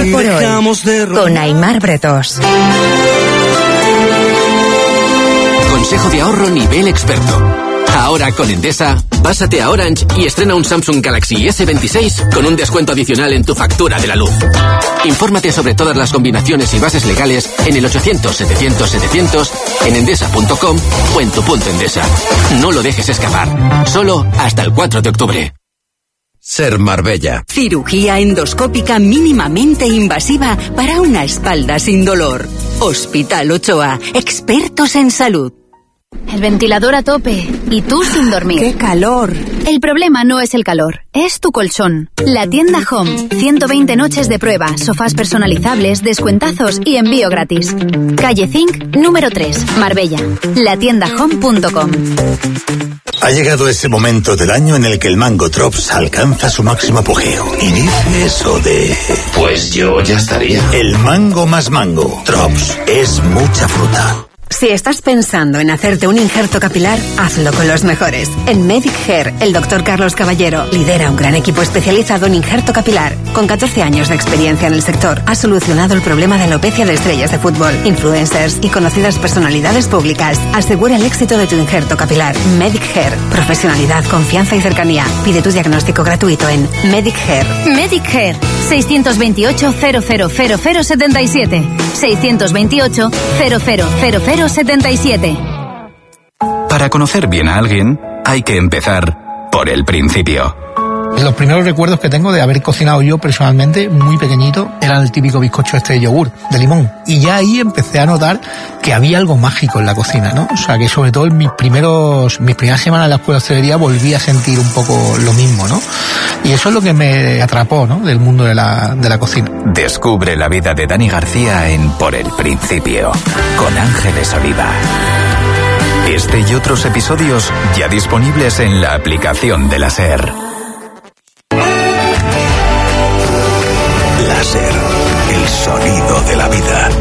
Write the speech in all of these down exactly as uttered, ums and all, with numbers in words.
por hoy, con Aimar Bretos. Consejo de ahorro nivel experto. Ahora con Endesa, pásate a Orange y estrena un Samsung Galaxy ese veintiséis con un descuento adicional en tu factura de la luz. Infórmate sobre todas las combinaciones y bases legales en el ochocientos setecientos setecientos, en endesa punto com o en tu punto Endesa. No lo dejes escapar. Solo hasta el cuatro de octubre. Ser Marbella. Cirugía endoscópica mínimamente invasiva para una espalda sin dolor. Hospital Ochoa, expertos en salud. El ventilador a tope y tú sin dormir. ¡Qué calor! El problema no es el calor, es tu colchón. La tienda Home, ciento veinte noches de prueba, sofás personalizables, descuentazos y envío gratis. Calle Zinc, número tres, Marbella. la tienda home punto com. Ha llegado ese momento del año en el que el Mango Drops alcanza su máximo apogeo. Y dice eso de... Pues yo ya estaría. El mango más mango. Drops es mucha fruta. Si estás pensando en hacerte un injerto capilar, hazlo con los mejores. En Medic Hair, el doctor Carlos Caballero lidera un gran equipo especializado en injerto capilar. Con catorce años de experiencia en el sector, ha solucionado el problema de alopecia de estrellas de fútbol, influencers y conocidas personalidades públicas. Asegura el éxito de tu injerto capilar. Medic Hair. Profesionalidad, confianza y cercanía. Pide tu diagnóstico gratuito en Medic Hair. Medic Hair. seiscientos veintiocho, cero cero cero cero setenta y siete. seiscientos veintiocho, cero cero cero cero setenta y siete. Para conocer bien a alguien, hay que empezar por el principio. Los primeros recuerdos que tengo de haber cocinado yo personalmente, muy pequeñito, eran el típico bizcocho este de yogur, de limón. Y ya ahí empecé a notar que había algo mágico en la cocina, ¿no? O sea, que sobre todo en mis primeros, mis primeras semanas en la escuela de hostelería volví a sentir un poco lo mismo, ¿no? Y eso es lo que me atrapó, ¿no? Del mundo de la, de la cocina. Descubre la vida de Dani García en Por el Principio, con Ángeles Oliva. Este y otros episodios ya disponibles en la aplicación de la SER. Láser, el sonido de la vida.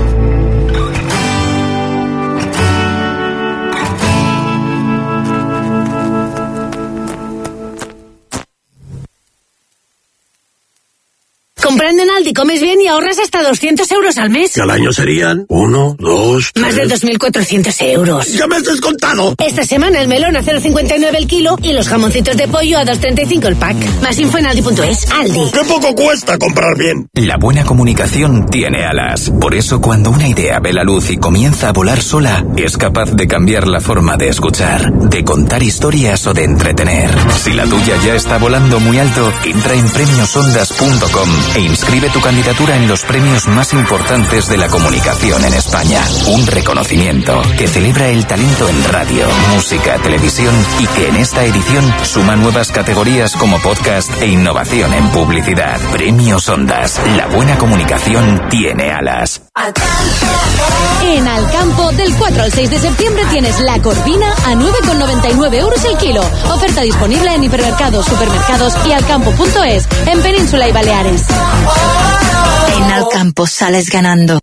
Comprando en Aldi comes bien y ahorras hasta doscientos euros al mes. Y al año serían uno, dos, tres... Más de dos mil cuatrocientos euros. ¡Ya me has descontado! Esta semana el melón a cero coma cincuenta y nueve el kilo y los jamoncitos de pollo a dos coma treinta y cinco el pack. Más info en aldi punto es. Aldi. ¡Qué poco cuesta comprar bien! La buena comunicación tiene alas. Por eso cuando una idea ve la luz y comienza a volar sola, es capaz de cambiar la forma de escuchar, de contar historias o de entretener. Si la tuya ya está volando muy alto, entra en premios ondas punto com e inscribe tu candidatura en los premios más importantes de la comunicación en España. Un reconocimiento que celebra el talento en radio, música, televisión y que en esta edición suma nuevas categorías como podcast e innovación en publicidad. Premios Ondas. La buena comunicación tiene alas. En Alcampo, del cuatro al seis de septiembre tienes la corvina a nueve con noventa y nueve euros el kilo. Oferta disponible en hipermercados, supermercados y alcampo punto es, en Península y Baleares. En Alcampo sales ganando.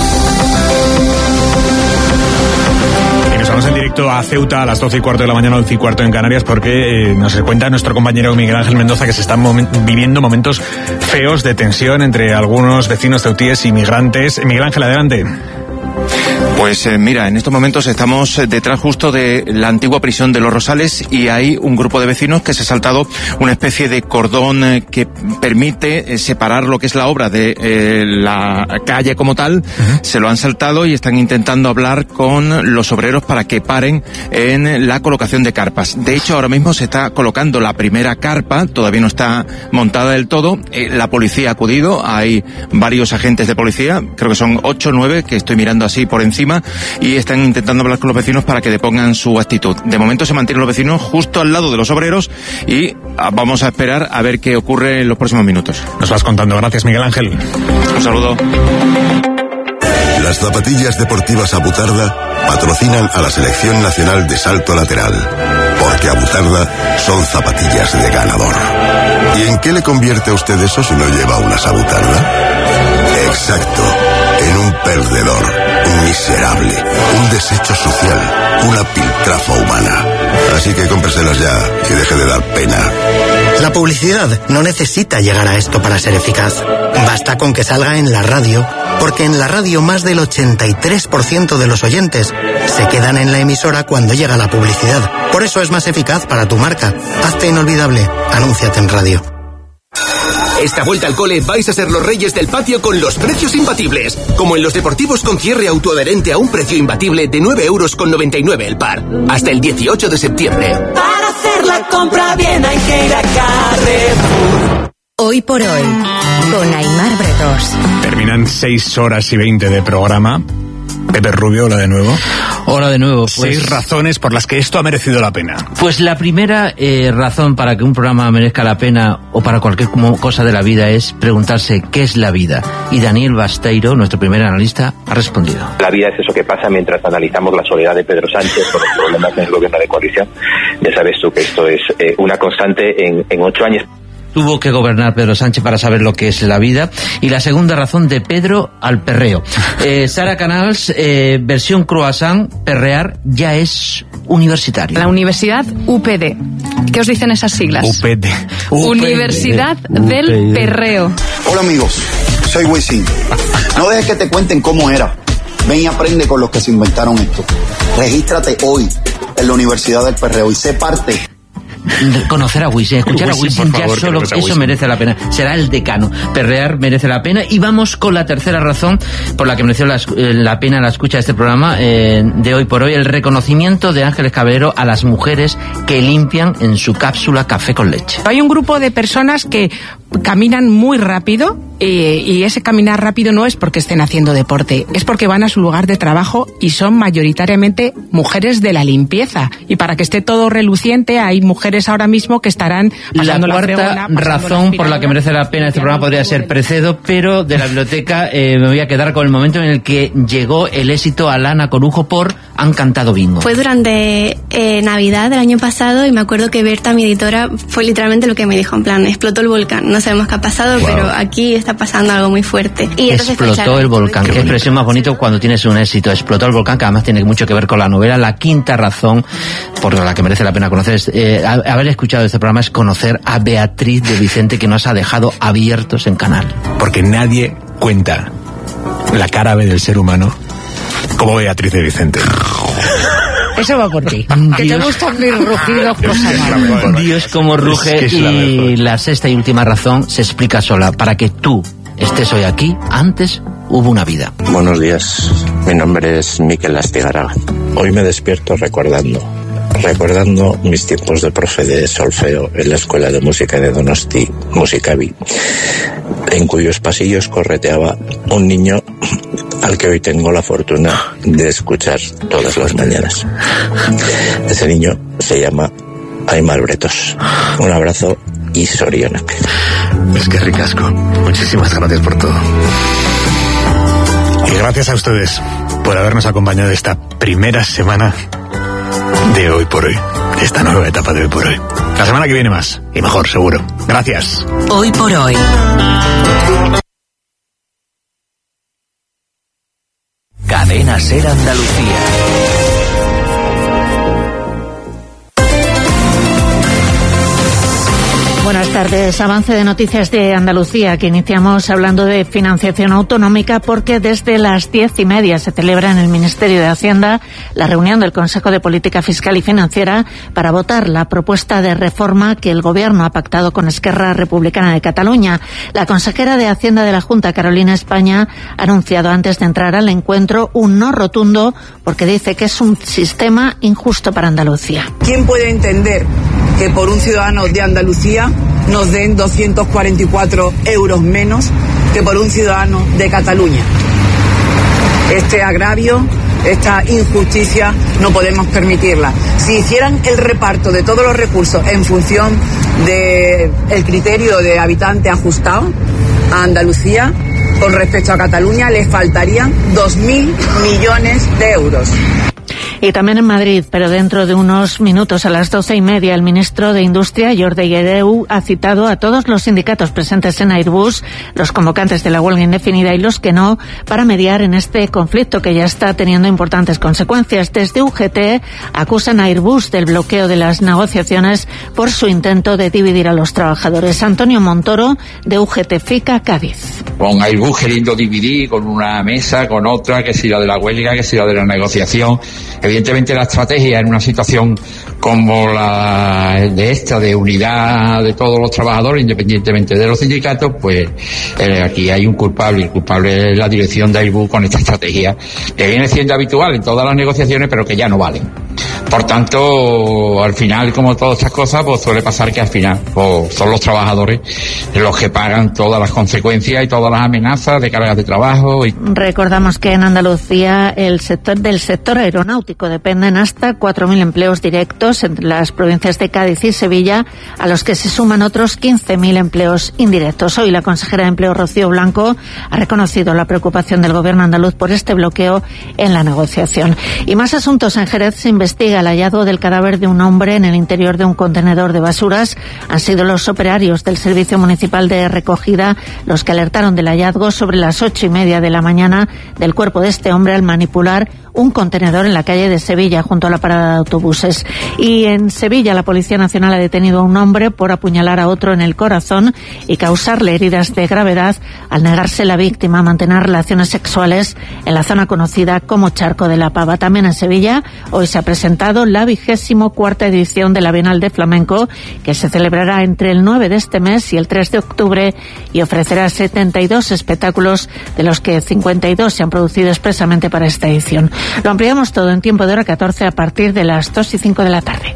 Y nos vamos en directo a Ceuta a las doce y cuarto de la mañana, once y cuarto en Canarias, porque eh, nos cuenta nuestro compañero Miguel Ángel Mendoza que se están momen- viviendo momentos feos de tensión entre algunos vecinos ceutíes y migrantes. Miguel Ángel, adelante. Pues eh, mira, en estos momentos estamos detrás justo de la antigua prisión de Los Rosales y hay un grupo de vecinos que se ha saltado una especie de cordón eh, que permite eh, separar lo que es la obra de eh, la calle como tal. Uh-huh. Se lo han saltado y están intentando hablar con los obreros para que paren en la colocación de carpas. De hecho, ahora mismo se está colocando la primera carpa, todavía no está montada del todo. Eh, la policía ha acudido, hay varios agentes de policía, creo que son ocho o nueve que estoy mirando así por encima, y están intentando hablar con los vecinos para que depongan su actitud. De momento se mantienen los vecinos justo al lado de los obreros y vamos a esperar a ver qué ocurre en los próximos minutos. Nos vas contando. Gracias, Miguel Ángel. Un saludo. Las zapatillas deportivas Abutarda patrocinan a la Selección Nacional de Salto Lateral, porque Abutarda son zapatillas de ganador. ¿Y en qué le convierte a usted eso si no lleva unas Abutarda? Exacto, en un perdedor, un miserable, un desecho social, una piltrafa humana. Así que cómpreselas ya y deje de dar pena. La publicidad no necesita llegar a esto para ser eficaz. Basta con que salga en la radio, porque en la radio más del ochenta y tres por ciento de los oyentes se quedan en la emisora cuando llega la publicidad. Por eso es más eficaz para tu marca. Hazte inolvidable. Anúnciate en radio. Esta vuelta al cole vais a ser los reyes del patio con los precios imbatibles. Como en los deportivos con cierre autoadherente a un precio imbatible de nueve euros con noventa y nueve el par. Hasta el dieciocho de septiembre. Para hacer la compra bien hay que ir a Carrefour. Hoy por hoy, con Aimar Bretos. Terminan seis horas y veinte de programa. Pepe Rubio, hola de nuevo. Hola de nuevo. Pues, Seis razones por las que esto ha merecido la pena. Pues la primera eh, razón para que un programa merezca la pena, o para cualquier cosa de la vida, es preguntarse qué es la vida. Y Daniel Basteiro, nuestro primer analista, ha respondido. La vida es eso que pasa mientras analizamos la soledad de Pedro Sánchez por los problemas del gobierno de coalición. Ya sabes tú que esto es eh, una constante en, en ocho años. Tuvo que gobernar Pedro Sánchez para saber lo que es la vida. Y la segunda razón, de Pedro al perreo. Eh, Sara Canals, eh, versión croissant, perrear ya es universitario. La Universidad U P D. ¿Qué os dicen esas siglas? U P D. Universidad del Perreo. Hola amigos, soy Wisin. No dejes que te cuenten cómo era. Ven y aprende con los que se inventaron esto. Regístrate hoy en la Universidad del Perreo y sé parte. Conocer a Wisin, escuchar Wisin, a Wisin ya favor, solo eso Wisin. Merece la pena. Será el decano. Perrear merece la pena. Y vamos con la tercera razón por la que mereció la, la pena la escucha de este programa eh, de hoy por hoy: el reconocimiento de Ángeles Caballero a las mujeres que limpian en su cápsula café con leche. Hay un grupo de personas que caminan muy rápido y, y ese caminar rápido no es porque estén haciendo deporte, es porque van a su lugar de trabajo y son mayoritariamente mujeres de la limpieza. Y para que esté todo reluciente, hay mujeres ahora mismo que estarán pasando la cuarta la fregona, razón por la que merece la pena este programa podría ser Precedo, pero de la biblioteca eh, me voy a quedar con el momento en el que llegó el éxito a Lana Corujo por Han cantado bingo. Fue durante eh, Navidad del año pasado y me acuerdo que Berta, mi editora, fue literalmente lo que me dijo, en plan, explotó el volcán. No sabemos qué ha pasado, wow. Pero aquí está pasando algo muy fuerte. Y entonces, explotó pues, claro, el volcán. Qué, qué expresión más bonito cuando tienes un éxito. Explotó el volcán, que además tiene mucho que ver con la novela. La quinta razón por la que merece la pena conocer es, eh, haber escuchado este programa es conocer a Beatriz de Vicente, que nos ha dejado abiertos en canal. Porque nadie cuenta la cara B del ser humano como Beatriz de Vicente. Eso va por ti. Que Dios, te gustan mis rugidos, cosa Dios como ruge. Es que es la y mejor. La sexta y última razón se explica sola. Para que tú estés hoy aquí, antes hubo una vida. Buenos días, mi nombre es Miquel Astigarraga. Hoy me despierto recordando recordando mis tiempos de profe de solfeo en la Escuela de Música de Donosti, Musicavi, en cuyos pasillos correteaba un niño al que hoy tengo la fortuna de escuchar todas las mañanas. Ese niño se llama Aimar Bretos. Un abrazo y sorionak. Es que ricasco. Muchísimas gracias por todo. Y gracias a ustedes por habernos acompañado esta primera semana de Hoy por Hoy, de esta nueva etapa de Hoy por Hoy. La semana que viene más, y mejor, seguro. Gracias. Hoy por Hoy. Cadena Ser Andalucía. Buenas tardes. Avance de noticias de Andalucía, que iniciamos hablando de financiación autonómica, porque desde las diez y media se celebra en el Ministerio de Hacienda la reunión del Consejo de Política Fiscal y Financiera para votar la propuesta de reforma que el Gobierno ha pactado con Esquerra Republicana de Cataluña. La consejera de Hacienda de la Junta, Carolina España, ha anunciado antes de entrar al encuentro un no rotundo, porque dice que es un sistema injusto para Andalucía. ¿Quién puede entender que por un ciudadano de Andalucía nos den doscientos cuarenta y cuatro euros menos que por un ciudadano de Cataluña? Este agravio, esta injusticia, no podemos permitirla. Si hicieran el reparto de todos los recursos en función del criterio de habitante ajustado a Andalucía, con respecto a Cataluña, les faltarían dos mil millones de euros. Y también en Madrid, pero dentro de unos minutos, a las doce y media, el ministro de Industria, Jordi Hereu, ha citado a todos los sindicatos presentes en Airbus, los convocantes de la huelga indefinida y los que no, para mediar en este conflicto que ya está teniendo importantes consecuencias. Desde U G T acusan a Airbus del bloqueo de las negociaciones por su intento de dividir a los trabajadores. Antonio Montoro, de U G T FICA, Cádiz. Con Airbus queriendo dividir con una mesa, con otra, que si la de la huelga, que si la de la negociación. Evidentemente la estrategia en una situación como la de esta, de unidad de todos los trabajadores, independientemente de los sindicatos, pues eh, aquí hay un culpable. El culpable es la dirección de Airbus con esta estrategia, que viene siendo habitual en todas las negociaciones, pero que ya no valen. Por tanto, al final, como todas estas cosas, pues suele pasar que al final pues, son los trabajadores los que pagan todas las consecuencias y todas las amenazas de cargas de trabajo. Y... Recordamos que en Andalucía el sector del sector aeronáutico dependen hasta cuatro mil empleos directos entre las provincias de Cádiz y Sevilla, a los que se suman otros quince mil empleos indirectos. Hoy la consejera de Empleo, Rocío Blanco, ha reconocido la preocupación del gobierno andaluz por este bloqueo en la negociación. Y más asuntos. En Jerez se investiga el hallazgo del cadáver de un hombre en el interior de un contenedor de basuras. Han sido los operarios del Servicio Municipal de Recogida los que alertaron del hallazgo sobre las ocho y media de la mañana del cuerpo de este hombre al manipular un contenedor en la calle de Sevilla, junto a la parada de autobuses. Y en Sevilla, la Policía Nacional ha detenido a un hombre por apuñalar a otro en el corazón y causarle heridas de gravedad al negarse la víctima a mantener relaciones sexuales en la zona conocida como Charco de la Pava. También en Sevilla, hoy se ha presentado la vigésimo cuarta edición de la Bienal de Flamenco, que se celebrará entre el nueve de este mes y el tres de octubre y ofrecerá setenta y dos espectáculos, de los que cincuenta y dos se han producido expresamente para esta edición. Lo ampliamos todo en Tiempo de Hora catorce a partir de las dos y cinco de la tarde.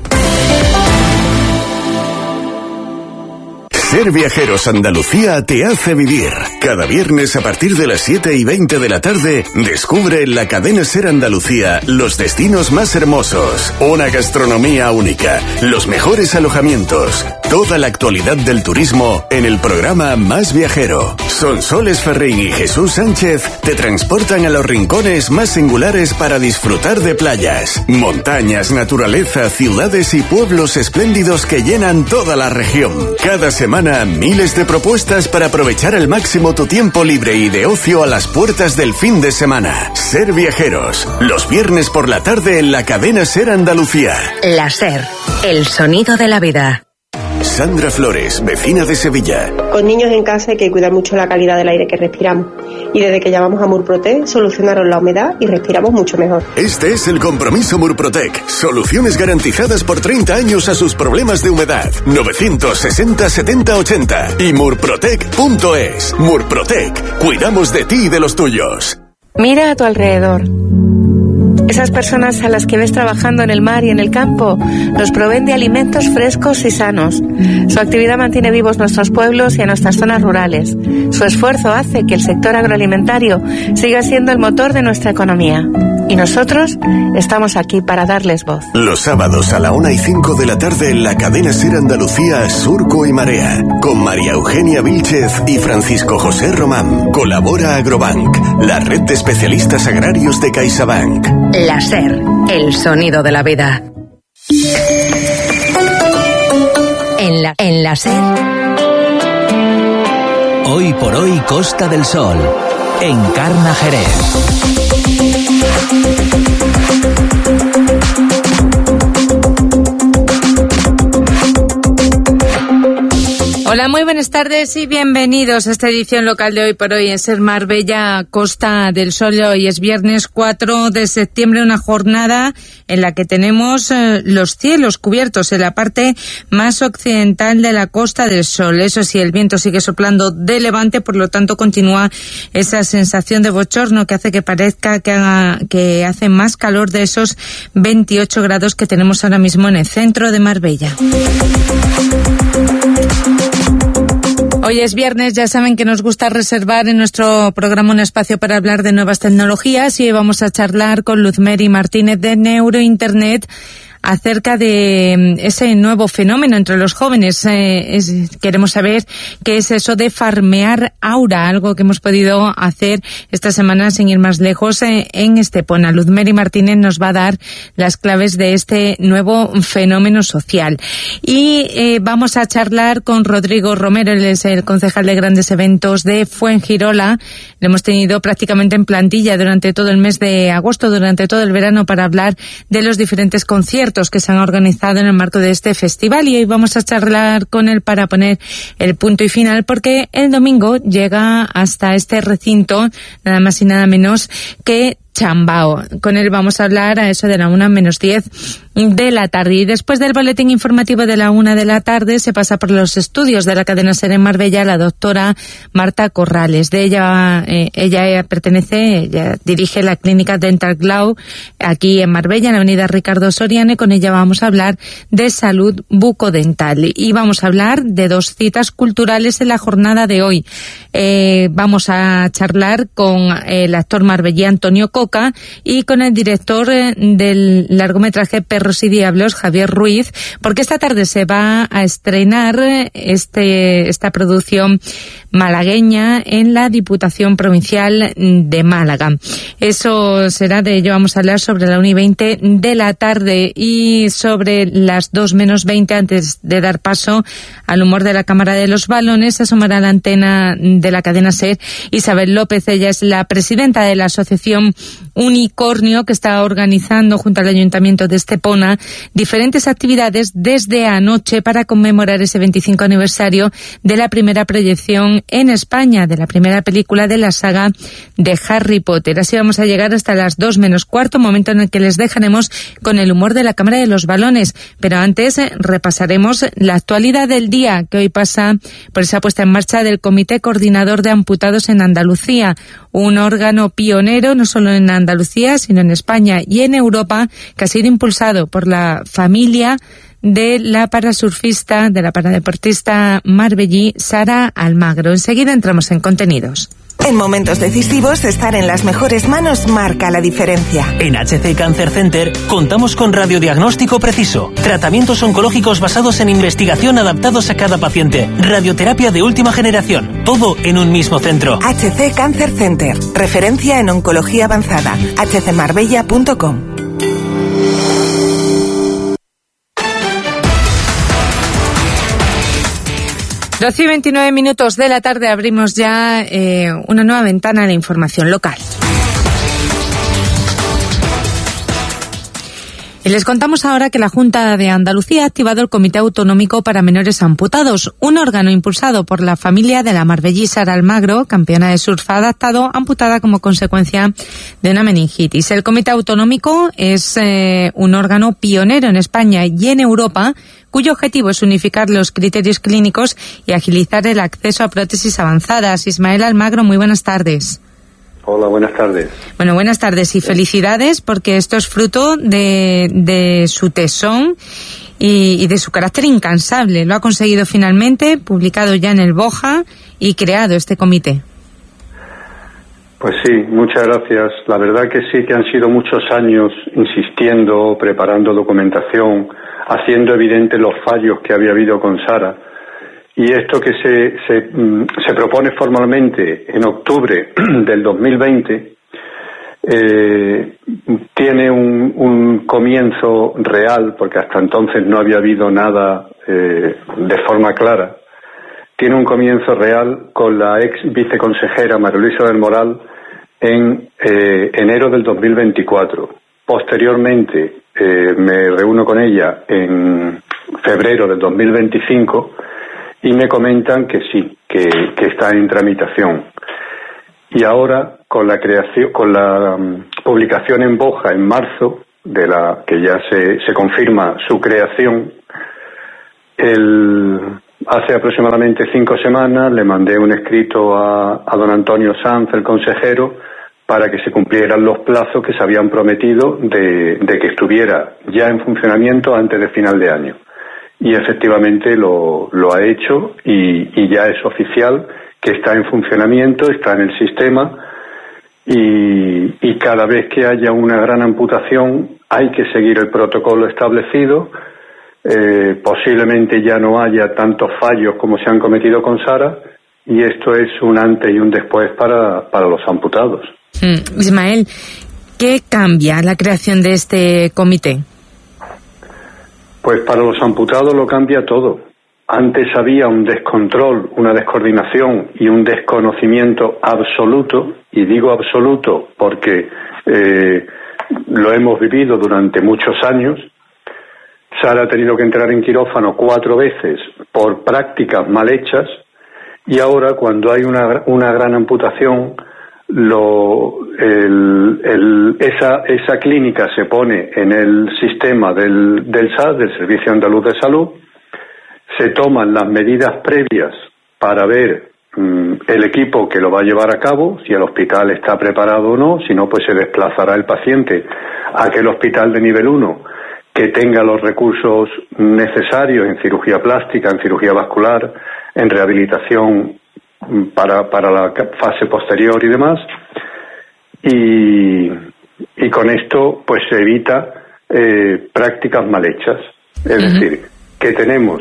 Ser Viajeros Andalucía te hace vivir. Cada viernes a partir de las siete y veinte de la tarde, descubre en la cadena Ser Andalucía los destinos más hermosos, una gastronomía única, los mejores alojamientos, toda la actualidad del turismo en el programa Más Viajero. Sonsoles Ferrín y Jesús Sánchez te transportan a los rincones más singulares para disfrutar de playas, montañas, naturaleza, ciudades y pueblos espléndidos que llenan toda la región. Cada semana miles de propuestas para aprovechar al máximo tu tiempo libre y de ocio a las puertas del fin de semana. Ser Viajeros, los viernes por la tarde en la cadena Ser Andalucía. La Ser, el sonido de la vida. Sandra Flores, vecina de Sevilla. Con niños en casa hay que cuidar mucho la calidad del aire que respiramos. Y desde que llamamos a Murprotec solucionaron la humedad y respiramos mucho mejor. Este es el compromiso Murprotec. Soluciones garantizadas por treinta años a sus problemas de humedad. novecientos sesenta setenta ochenta y murprotec punto es. Murprotec. Cuidamos de ti y de los tuyos. Mira a tu alrededor. Esas personas a las que ves trabajando en el mar y en el campo nos proveen de alimentos frescos y sanos. Su actividad mantiene vivos nuestros pueblos y a nuestras zonas rurales. Su esfuerzo hace que el sector agroalimentario siga siendo el motor de nuestra economía. Y nosotros estamos aquí para darles voz. Los sábados a la una y cinco de la tarde en la cadena Ser Andalucía, Surco y Marea, con María Eugenia Vílchez y Francisco José Román. Colabora Agrobank, la red de especialistas agrarios de CaixaBank. La Ser, el sonido de la vida. En la, en la Ser. Hoy por hoy Costa del Sol, Encarna Jerez. Hola, muy buenas tardes y bienvenidos a esta edición local de Hoy por Hoy en Ser Marbella, Costa del Sol. Hoy es viernes cuatro de septiembre, una jornada en la que tenemos eh, los cielos cubiertos en la parte más occidental de la Costa del Sol. Eso sí, el viento sigue soplando de levante, por lo tanto continúa esa sensación de bochorno que hace que parezca que, haga, que hace más calor de esos veintiocho grados que tenemos ahora mismo en el centro de Marbella. Hoy es viernes, ya saben que nos gusta reservar en nuestro programa un espacio para hablar de nuevas tecnologías y hoy vamos a charlar con Luzmeri Martínez de Neurointernet acerca de ese nuevo fenómeno entre los jóvenes. Eh, es, queremos saber qué es eso de farmear aura, algo que hemos podido hacer esta semana sin ir más lejos eh, en Estepona. Luzmeri Martínez nos va a dar las claves de este nuevo fenómeno social. Y eh, vamos a charlar con Rodrigo Romero, él es el concejal de grandes eventos de Fuengirola. Lo hemos tenido prácticamente en plantilla durante todo el mes de agosto, durante todo el verano, para hablar de los diferentes conciertos que se han organizado en el marco de este festival, y hoy vamos a charlar con él para poner el punto y final, porque el domingo llega hasta este recinto nada más y nada menos que Chambao. Con él vamos a hablar a eso de la una menos diez de la tarde. Y después del boletín informativo de la una de la tarde se pasa por los estudios de la cadena SER en Marbella la doctora Marta Corrales. De ella, eh, ella pertenece, ella dirige la clínica Dental Glow aquí en Marbella, en la avenida Ricardo Soriano, y con ella vamos a hablar de salud bucodental. Y vamos a hablar de dos citas culturales en la jornada de hoy. Eh, vamos a charlar con el actor marbellí Antonio Coca y con el director del largometraje Perros y Diablos, Javier Ruiz, porque esta tarde se va a estrenar este esta producción malagueña en la Diputación Provincial de Málaga. Eso será, de ello vamos a hablar sobre la una y veinte de la tarde, y sobre las dos menos veinte, antes de dar paso al humor de la Cámara de los Balones, asomará la antena de la cadena SER Isabel López. Ella es la presidenta de la asociación Unicornio, que está organizando junto al Ayuntamiento de Estepona diferentes actividades desde anoche para conmemorar ese veinticinco aniversario de la primera proyección en España, de la primera película de la saga de Harry Potter. Así vamos a llegar hasta las dos menos cuarto, momento en el que les dejaremos con el humor de la Cámara de los Balones. Pero antes eh, repasaremos la actualidad del día, que hoy pasa por esa puesta en marcha del Comité Coordinador de Amputados en Andalucía, un órgano pionero no solo en Andalucía, sino en España y en Europa, que ha sido impulsado por la familia de la parasurfista, de la paradeportista marbellí Sara Almagro. Enseguida entramos en contenidos. En momentos decisivos, estar en las mejores manos marca la diferencia. En H C Cancer Center contamos con radiodiagnóstico preciso, tratamientos oncológicos basados en investigación adaptados a cada paciente, radioterapia de última generación, todo en un mismo centro. H C Cancer Center, referencia en oncología avanzada. h c marbella punto com. doce y veintinueve minutos de la tarde, abrimos ya eh, una nueva ventana de información local. Y les contamos ahora que la Junta de Andalucía ha activado el Comité Autonómico para Menores Amputados, un órgano impulsado por la familia de la marbellí Sara Almagro, campeona de surf adaptado, amputada como consecuencia de una meningitis. El Comité Autonómico es eh, un órgano pionero en España y en Europa, cuyo objetivo es unificar los criterios clínicos y agilizar el acceso a prótesis avanzadas. Ismael Almagro, muy buenas tardes. Hola, buenas tardes. Bueno, buenas tardes y felicidades, porque esto es fruto de, de su tesón y, y de su carácter incansable. Lo ha conseguido finalmente, publicado ya en el Boja y creado este comité. Pues sí, muchas gracias. La verdad que sí, que han sido muchos años insistiendo, preparando documentación, haciendo evidente los fallos que había habido con Sara. Y esto que se, se, se propone formalmente en octubre del dos mil veinte eh, tiene un, un comienzo real, porque hasta entonces no había habido nada eh, de forma clara. Tiene un comienzo real con la ex viceconsejera María Luisa del Moral en eh, enero del dos mil veinticuatro. Posteriormente eh, me reúno con ella en febrero del dos mil veinticinco y me comentan que sí, que, que está en tramitación. Y ahora, con la creación, con la um, publicación en Boja en marzo, de la que ya se, se confirma su creación, el, hace aproximadamente cinco semanas le mandé un escrito a, a don Antonio Sanz, el consejero, para que se cumplieran los plazos que se habían prometido de, de que estuviera ya en funcionamiento antes de final de año. Y efectivamente lo, lo ha hecho y, y ya es oficial que está en funcionamiento, está en el sistema y, y cada vez que haya una gran amputación hay que seguir el protocolo establecido. Eh, posiblemente ya no haya tantos fallos como se han cometido con Sara, y esto es un antes y un después para, para los amputados. Mm, Ismael, ¿qué cambia la creación de este comité? Pues para los amputados lo cambia todo. Antes había un descontrol, una descoordinación y un desconocimiento absoluto, y digo absoluto porque eh, lo hemos vivido durante muchos años. Sara ha tenido que entrar en quirófano cuatro veces por prácticas mal hechas, y ahora cuando hay una, una gran amputación, lo, el, el, esa, esa clínica se pone en el sistema del, del S A S, del Servicio Andaluz de Salud. Se toman las medidas previas para ver mmm, el equipo que lo va a llevar a cabo, si el hospital está preparado o no. Si no, pues se desplazará el paciente a aquel hospital de nivel uno que tenga los recursos necesarios en cirugía plástica, en cirugía vascular, en rehabilitación para, para la fase posterior y demás. Y, y con esto pues se evita eh, prácticas mal hechas. Es uh-huh. decir, que tenemos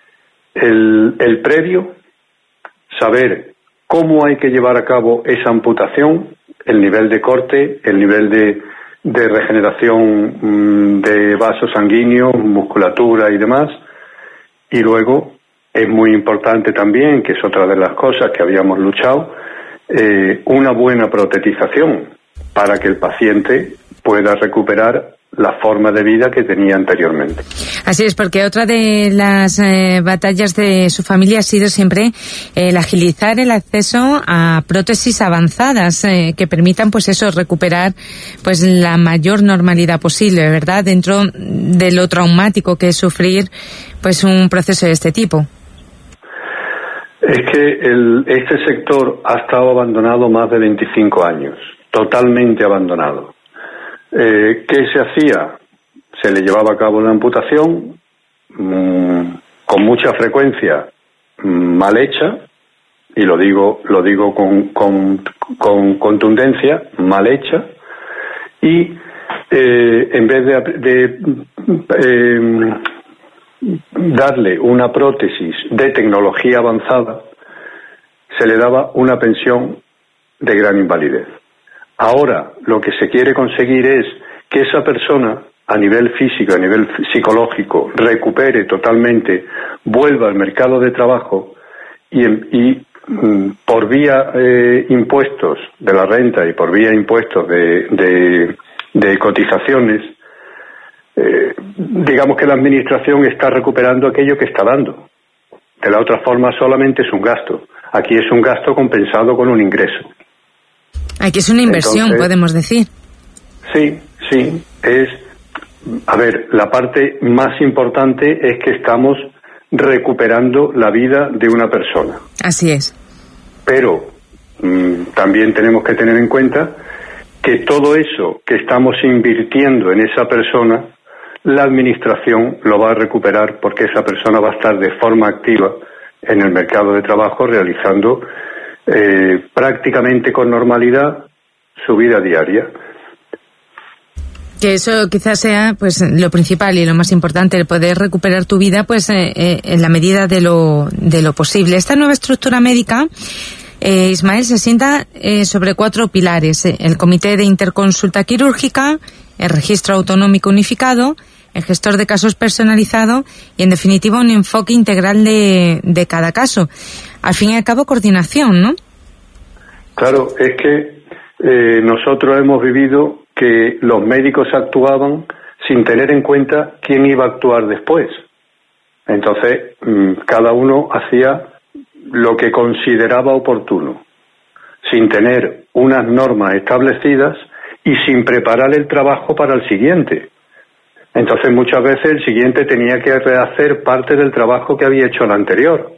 el, el previo, saber cómo hay que llevar a cabo esa amputación, el nivel de corte, el nivel de, de regeneración mmm, de vasos sanguíneos, musculatura y demás. Y luego es muy importante también, que es otra de las cosas que habíamos luchado, eh, una buena protetización para que el paciente pueda recuperar la forma de vida que tenía anteriormente. Así es, porque otra de las eh, batallas de su familia ha sido siempre el agilizar el acceso a prótesis avanzadas eh, que permitan, pues eso, recuperar pues la mayor normalidad posible, ¿verdad? Dentro de lo traumático que es sufrir pues un proceso de este tipo. Es que el, este sector ha estado abandonado más de veinticinco años, totalmente abandonado. Eh, ¿Qué se hacía? Se le llevaba a cabo la amputación mmm, con mucha frecuencia mmm, mal hecha, y lo digo lo digo con, con, con contundencia, mal hecha, y eh, en vez de, de eh, darle una prótesis de tecnología avanzada, se le daba una pensión de gran invalidez. Ahora lo que se quiere conseguir es que esa persona, a nivel físico, a nivel psicológico, recupere totalmente, vuelva al mercado de trabajo y, y por vía eh, impuestos de la renta y por vía impuestos de, de, de cotizaciones, eh, digamos que la administración está recuperando aquello que está dando. De la otra forma solamente es un gasto. Aquí es un gasto compensado con un ingreso. Aquí es una inversión, entonces, podemos decir. Sí, sí, es, a ver, la parte más importante es que estamos recuperando la vida de una persona. Así es. Pero mmm, también tenemos que tener en cuenta que todo eso que estamos invirtiendo en esa persona, la administración lo va a recuperar, porque esa persona va a estar de forma activa en el mercado de trabajo realizando Eh, prácticamente con normalidad su vida diaria. Que eso quizás sea pues lo principal y lo más importante, el poder recuperar tu vida pues eh, eh, en la medida de lo de lo posible. Esta nueva estructura médica, eh, Ismael, se asienta eh, sobre cuatro pilares: eh, el Comité de Interconsulta Quirúrgica, el Registro Autonómico Unificado, el gestor de casos personalizado y, en definitiva, un enfoque integral de, de cada caso. Al fin y al cabo, coordinación, ¿no? Claro, es que eh, nosotros hemos vivido que los médicos actuaban sin tener en cuenta quién iba a actuar después. Entonces, mmm, cada uno hacía lo que consideraba oportuno, sin tener unas normas establecidas y sin preparar el trabajo para el siguiente. Entonces muchas veces el siguiente tenía que rehacer parte del trabajo que había hecho el anterior.